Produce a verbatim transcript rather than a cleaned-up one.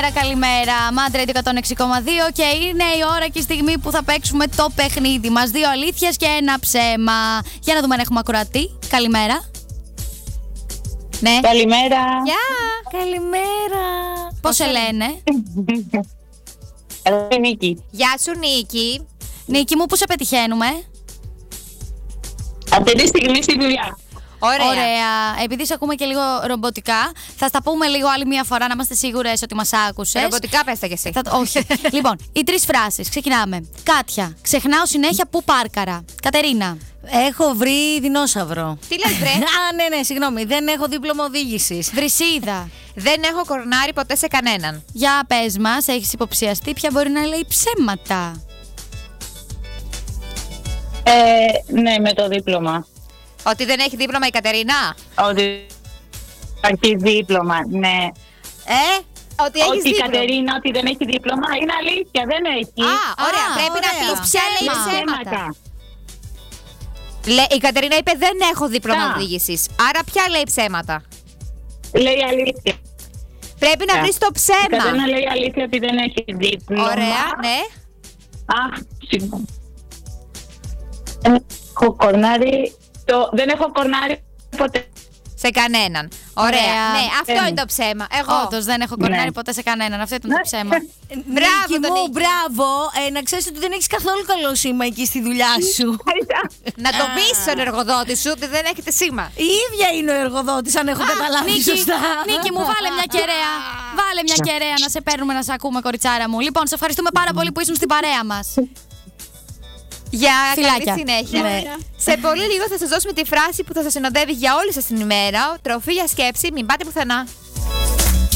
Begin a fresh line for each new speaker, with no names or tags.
Καλημέρα, καλημέρα. Μάντρα εκατόν έξι κόμμα δύο και είναι η ώρα και η στιγμή που θα παίξουμε το παιχνίδι μας. Δύο αλήθειες και ένα ψέμα. Για να δούμε αν έχουμε ακροατή. Καλημέρα. Ναι.
Καλημέρα.
Γεια.
Καλημέρα.
Πώς σε λένε?
Εγώ είμαι Νίκη.
Γεια σου, Νίκη.
Νίκη μου, πού σε πετυχαίνουμε?
Αυτή τη στιγμή στη δουλειά.
Ωραία.
Ωραία. Επειδή σε ακούμε και λίγο ρομποτικά, θα στα πούμε λίγο άλλη μία φορά να είμαστε σίγουρες ότι μας άκουσες.
Ρομποτικά πες τα κι εσύ.
Θα... Όχι. Λοιπόν, οι τρεις φράσεις. Ξεκινάμε. Κάτια. Ξεχνάω συνέχεια που πάρκαρα. Κατερίνα.
Έχω βρει δεινόσαυρο. Τι λες, βρε?
Α, ναι, ναι, συγγνώμη. Δεν έχω δίπλωμα οδήγησης. Βρυσίδα.
Δεν έχω κορνάρει ποτέ σε κανέναν.
Για πες μας, έχεις υποψιαστεί ποια μπορεί να λέει ψέματα?
Ε, ναι, με το δίπλωμα.
Ότι δεν έχει δίπλωμα η Κατερίνα.
Ότι έχει δίπλωμα, ναι.
Ε, ότι έχει
Ότι η
δίπλωμα.
Κατερίνα ότι δεν έχει δίπλωμα είναι αλήθεια, δεν έχει.
Α, ωραία.
Α,
Πρέπει
ωραία.
να πεις ποια λέει
Ψέμα.
ψέματα. Λέ, η Κατερίνα είπε δεν έχω δίπλωμα
Τα.
οδήγησης. Άρα ποια λέει ψέματα?
Λέει αλήθεια.
Πρέπει να
Τα.
βρεις το
Η
ψέμα.
Κατερίνα λέει αλήθεια ότι δεν έχει δίπλωμα.
Ωραία, ναι.
Αχ, συγγνώμη. Δεν έχω κορνάρει. Το... Δεν έχω κορνάρει ποτέ.
Σε κανέναν. Ωραία.
Ωραία.
Ναι, αυτό
Ε.
είναι το ψέμα. Εγώ.
Όντως δεν έχω κορνάρει
Ναι.
ποτέ σε κανέναν. Αυτό ήταν το
Ναι.
ψέμα.
Μπράβο,
Νίκη
τον
μου,
Νίκη.
μπράβο. Ε, να ξέρεις ότι δεν έχεις καθόλου καλό σήμα εκεί στη δουλειά σου.
Να το πεις στον εργοδότη σου ότι δεν έχετε σήμα.
Η ίδια είναι ο εργοδότης, αν έχω καταλάβει
Νίκη,
σωστά.
Νίκη μου, βάλε μια κεραία. Βάλε μια κεραία να σε παίρνουμε να σε ακούμε, κοριτσάρα μου. Λοιπόν, σε ευχαριστούμε πάρα πολύ που ήσουν στην παρέα μας.
Για
Φιλάκια.
καλή συνέχεια.
Ναι.
Σε πολύ λίγο θα σας δώσουμε τη φράση που θα σας συνοδεύει για όλη σας την ημέρα. Τροφή για σκέψη, μην πάτε πουθενά.